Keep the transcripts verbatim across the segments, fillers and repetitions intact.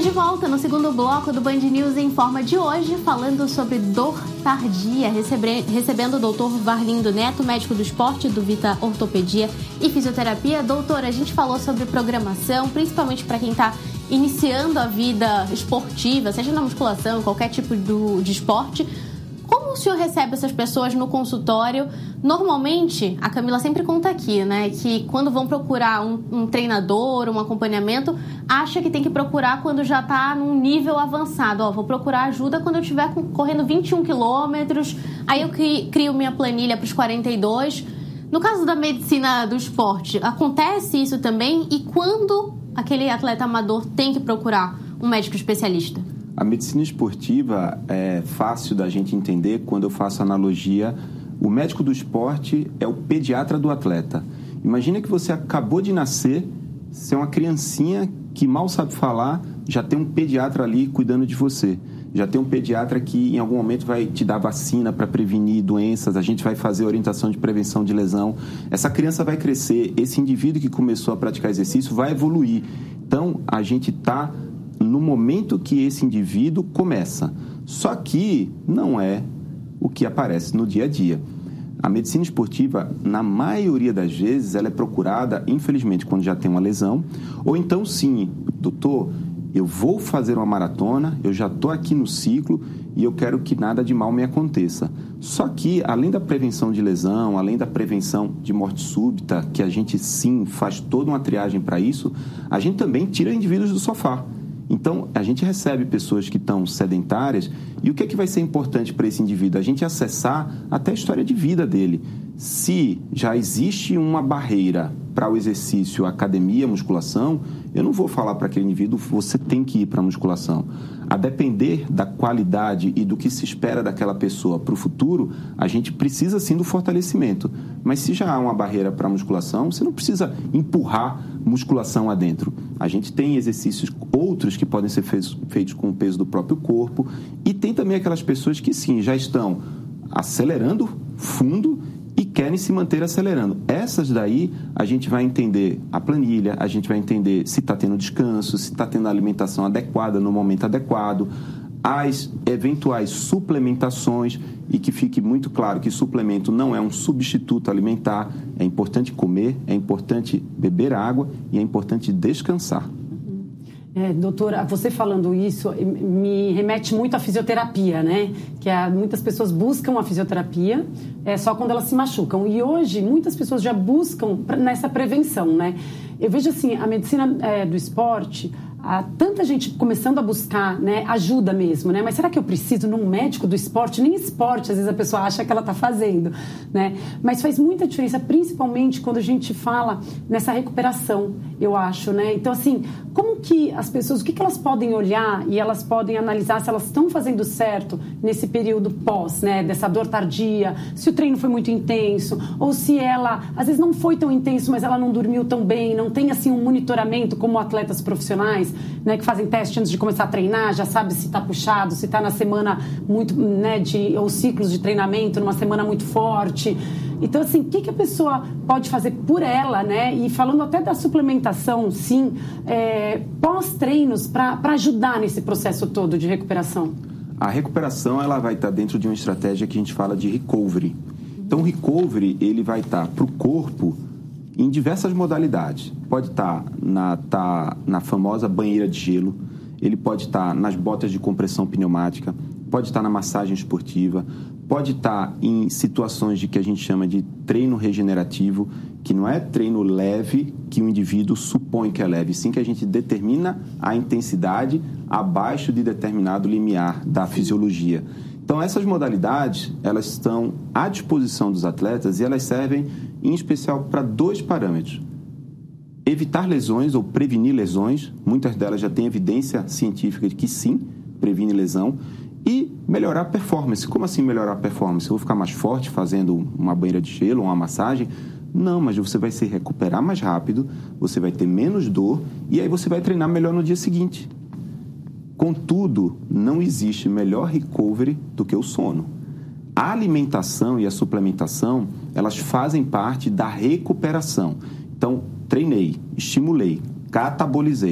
de volta no segundo bloco do Band News em Forma de hoje, falando sobre dor tardia, recebe, recebendo o doutor Varlindo Neto, médico do esporte do Vita Ortopedia e Fisioterapia. Doutor, a gente falou sobre programação, principalmente para quem está iniciando a vida esportiva, seja na musculação, qualquer tipo do, de esporte. Como o senhor recebe essas pessoas no consultório? Normalmente, a Camila sempre conta aqui, né, que quando vão procurar um, um treinador, um acompanhamento, acha que tem que procurar quando já está num nível avançado. Ó, vou procurar ajuda quando eu estiver correndo vinte e um quilômetros, aí eu crio minha planilha para os quarenta e dois. No caso da medicina do esporte, acontece isso também? E quando aquele atleta amador tem que procurar um médico especialista? A medicina esportiva é fácil da gente entender quando eu faço analogia. O médico do esporte é o pediatra do atleta. Imagina que você acabou de nascer, você é uma criancinha que mal sabe falar, já tem um pediatra ali cuidando de você. Já tem um pediatra que em algum momento vai te dar vacina para prevenir doenças, a gente vai fazer orientação de prevenção de lesão. Essa criança vai crescer, esse indivíduo que começou a praticar exercício vai evoluir. Então, a gente está no momento que esse indivíduo começa. Só que não é o que aparece no dia a dia. A medicina esportiva, na maioria das vezes, ela é procurada, infelizmente, quando já tem uma lesão. Ou então, sim, doutor, eu vou fazer uma maratona, eu já estou aqui no ciclo e eu quero que nada de mal me aconteça. Só que, além da prevenção de lesão, além da prevenção de morte súbita, que a gente, sim, faz toda uma triagem para isso, a gente também tira indivíduos do sofá. Então, a gente recebe pessoas que estão sedentárias e o que é que vai ser importante para esse indivíduo? A gente acessar até a história de vida dele. Se já existe uma barreira para o exercício, academia, musculação, eu não vou falar para aquele indivíduo, você tem que ir para a musculação. A depender da qualidade e do que se espera daquela pessoa para o futuro, a gente precisa sim do fortalecimento. Mas se já há uma barreira para a musculação, você não precisa empurrar musculação adentro. A gente tem exercícios outros que podem ser feitos, feitos com o peso do próprio corpo. E tem também aquelas pessoas que sim, já estão acelerando fundo e querem se manter acelerando. Essas daí, a gente vai entender a planilha, a gente vai entender se está tendo descanso, se está tendo a alimentação adequada no momento adequado, as eventuais suplementações, e que fique muito claro que suplemento não é um substituto alimentar, é importante comer, é importante beber água e é importante descansar. É, doutora, você falando isso me remete muito à fisioterapia, né? Que é, muitas pessoas buscam a fisioterapia é, só quando elas se machucam. E hoje, muitas pessoas já buscam nessa prevenção, né? Eu vejo assim, a medicina é, do esporte, há tanta gente começando a buscar, né, ajuda mesmo, né? Mas será que eu preciso num médico do esporte? Nem esporte, às vezes a pessoa acha que ela está fazendo, né? Mas faz muita diferença, principalmente quando a gente fala nessa recuperação, eu acho, né? Então, assim, como que as pessoas, o que, que elas podem olhar e elas podem analisar se elas estão fazendo certo nesse período pós, né? Dessa dor tardia, se o treino foi muito intenso, ou se ela, às vezes não foi tão intenso, mas ela não dormiu tão bem, não tem, assim, um monitoramento como atletas profissionais, né, que fazem teste antes de começar a treinar, já sabe se está puxado, se está na semana muito, né, de, ou ciclos de treinamento, numa semana muito forte. Então, assim, o que, que a pessoa pode fazer por ela, né? E falando até da suplementação, sim, é, pós-treinos, para ajudar nesse processo todo de recuperação? A recuperação, ela vai estar dentro de uma estratégia que a gente fala de recovery. Então, o recovery, ele vai estar para o corpo em diversas modalidades. Pode estar na, tá, na famosa banheira de gelo, ele pode estar nas botas de compressão pneumática, pode estar na massagem esportiva, pode estar em situações de que a gente chama de treino regenerativo, que não é treino leve que o indivíduo supõe que é leve, sim que a gente determina a intensidade abaixo de determinado limiar da fisiologia. Então, essas modalidades, elas estão à disposição dos atletas e elas servem, em especial, para dois parâmetros. Evitar lesões ou prevenir lesões, muitas delas já têm evidência científica de que sim, previne lesão, e melhorar a performance. Como assim melhorar a performance? Eu vou ficar mais forte fazendo uma banheira de gelo, uma massagem? Não, mas você vai se recuperar mais rápido, você vai ter menos dor e aí você vai treinar melhor no dia seguinte. Contudo, não existe melhor recovery do que o sono. A alimentação e a suplementação, elas fazem parte da recuperação. Então, treinei, estimulei, catabolizei.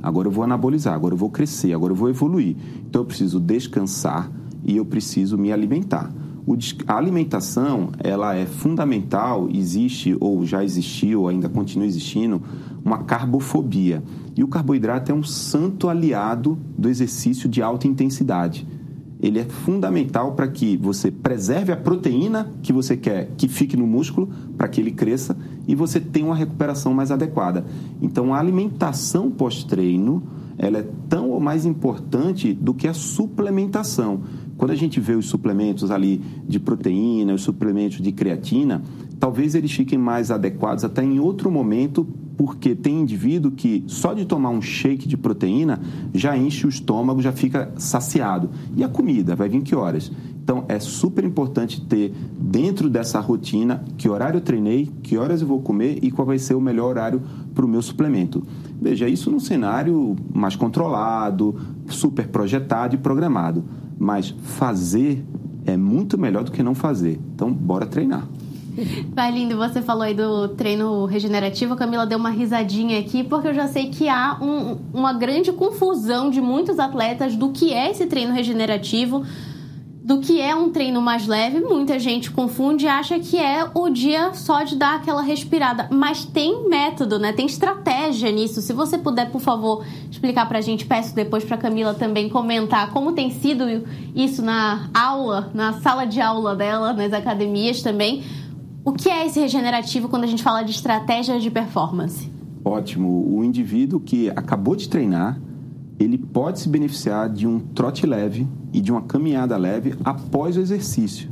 agora eu vou anabolizar, agora eu vou crescer, agora eu vou evoluir. Então eu preciso descansar e eu preciso me alimentar. O, a alimentação, ela é fundamental, existe ou já existiu, ou ainda continua existindo, uma carbofobia. E o carboidrato é um santo aliado do exercício de alta intensidade. Ele é fundamental para que você preserve a proteína que você quer que fique no músculo, para que ele cresça, e você tenha uma recuperação mais adequada. Então, a alimentação pós-treino, ela é tão ou mais importante do que a suplementação. Quando a gente vê os suplementos ali de proteína, os suplementos de creatina, talvez eles fiquem mais adequados até em outro momento, porque tem indivíduo que só de tomar um shake de proteína já enche o estômago, já fica saciado. E a comida vai vir que horas? Então, é super importante ter dentro dessa rotina que horário eu treinei, que horas eu vou comer e qual vai ser o melhor horário para o meu suplemento. Veja, isso num cenário mais controlado, super projetado e programado. Mas fazer é muito melhor do que não fazer. Então, bora treinar. Varlindo, você falou aí do treino regenerativo. A Camila deu uma risadinha aqui, porque eu já sei que há um, uma grande confusão de muitos atletas do que é esse treino regenerativo, do que é um treino mais leve. Muita gente confunde e acha que é o dia só de dar aquela respirada. Mas tem método, né? Tem estratégia nisso. Se você puder, por favor, explicar pra gente. Peço depois pra Camila também comentar como tem sido isso na aula, na sala de aula dela, nas academias também. O que é esse regenerativo quando a gente fala de estratégia de performance? Ótimo. O indivíduo que acabou de treinar, ele pode se beneficiar de um trote leve e de uma caminhada leve após o exercício.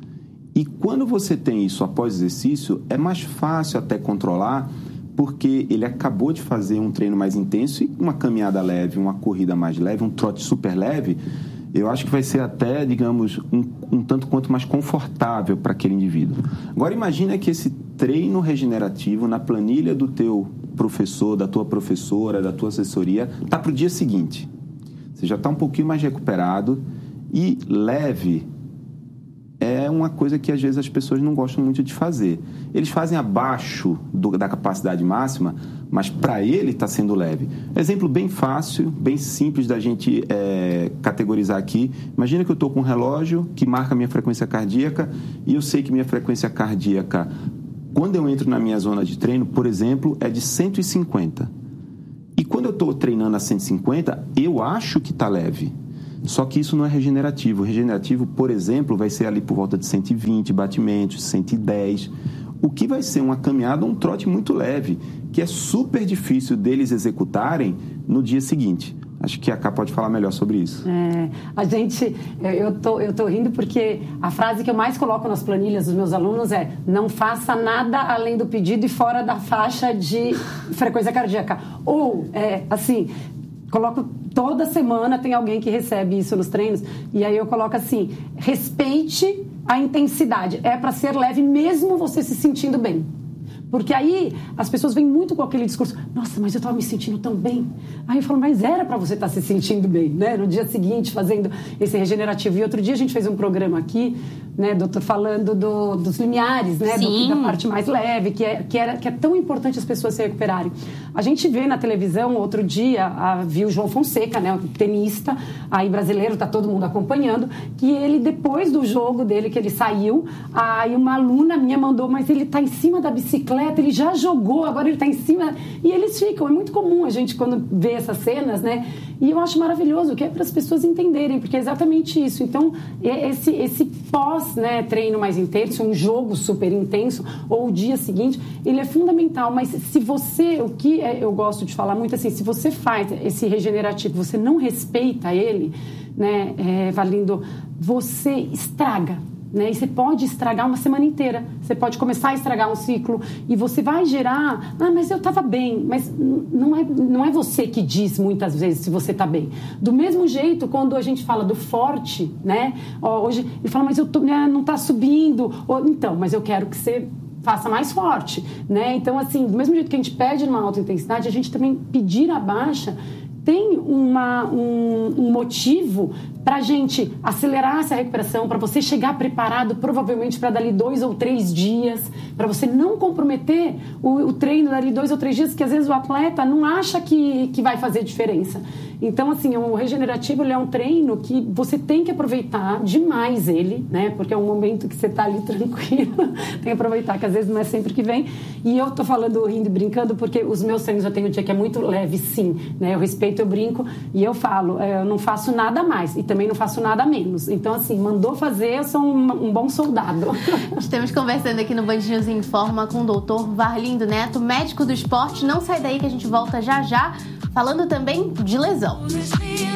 E quando você tem isso após o exercício, é mais fácil até controlar, porque ele acabou de fazer um treino mais intenso e uma caminhada leve, uma corrida mais leve, um trote super leve, eu acho que vai ser até, digamos, um, um tanto quanto mais confortável para aquele indivíduo. Agora, imagina que esse treino regenerativo na planilha do teu professor, da tua professora, da tua assessoria, está para o dia seguinte. Você já está um pouquinho mais recuperado e leve é uma coisa que às vezes as pessoas não gostam muito de fazer. Eles fazem abaixo do, da capacidade máxima, mas para ele está sendo leve. Exemplo bem fácil, bem simples da gente é, categorizar aqui. Imagina que eu estou com um relógio que marca a minha frequência cardíaca e eu sei que minha frequência cardíaca, quando eu entro na minha zona de treino, por exemplo, é de cento e cinquenta. E quando eu estou treinando a cento e cinquenta, eu acho que está leve. Só que isso não é regenerativo. O regenerativo, por exemplo, vai ser ali por volta de cento e vinte batimentos, cento e dez. O que vai ser uma caminhada, um trote muito leve, que é super difícil deles executarem no dia seguinte. Acho que a Cá pode falar melhor sobre isso. É, a gente, eu tô, eu tô rindo porque a frase que eu mais coloco nas planilhas dos meus alunos é: não faça nada além do pedido e fora da faixa de frequência cardíaca. Ou, é, assim, coloco toda semana, tem alguém que recebe isso nos treinos, e aí eu coloco assim: respeite a intensidade. É para ser leve mesmo você se sentindo bem. Porque aí as pessoas vêm muito com aquele discurso: nossa, mas eu estava me sentindo tão bem. Aí eu falo: mas era para você estar se sentindo bem, né? No dia seguinte, fazendo esse regenerativo. E outro dia a gente fez um programa aqui, né, doutor, falando do, dos limiares, né? Do, da parte mais leve, que é, que, era, que é tão importante as pessoas se recuperarem. A gente vê na televisão, outro dia, a, viu o João Fonseca, né, o tenista, aí brasileiro, tá todo mundo acompanhando, que ele, depois do jogo dele, que ele saiu, aí uma aluna minha mandou: mas ele tá em cima da bicicleta, ele já jogou, agora ele está em cima. E eles ficam, é muito comum a gente quando vê essas cenas, né? E eu acho maravilhoso, que é para as pessoas entenderem, porque é exatamente isso. Então, esse, esse pós, né, treino mais intenso, um jogo super intenso, ou o dia seguinte, ele é fundamental. Mas se você, o que eu gosto de falar muito assim, se você faz esse regenerativo, você não respeita ele, né, é, Varlindo, você estraga. Né? E você pode estragar uma semana inteira. Você pode começar a estragar um ciclo e você vai gerar: ah, mas eu estava bem. Mas não é, não é você que diz muitas vezes se você está bem. Do mesmo jeito, quando a gente fala do forte, né? Ó, hoje ele fala: mas eu tô, né, não está subindo. Ou, então, mas eu quero que você faça mais forte, né? Então, assim, do mesmo jeito que a gente pede numa alta intensidade, a gente também pedir a baixa tem uma, um, um motivo para a gente acelerar essa recuperação, para você chegar preparado provavelmente para dali dois ou três dias, para você não comprometer o, o treino dali dois ou três dias, que às vezes o atleta não acha que, que vai fazer diferença. Então, assim, o regenerativo ele é um treino que você tem que aproveitar demais ele, né? Porque é um momento que você está ali tranquilo, tem que aproveitar, que às vezes não é sempre que vem. E eu tô falando rindo e brincando porque os meus treinos eu tenho um dia que é muito leve, sim, né? Eu respeito, eu brinco e eu falo, eu não faço nada mais e também não faço nada menos. Então, assim, mandou fazer, eu sou um, um bom soldado. Estamos conversando aqui no Band News Informa com o doutor Varlindo Neto, médico do esporte. Não sai daí que a gente volta já já, falando também de lesão.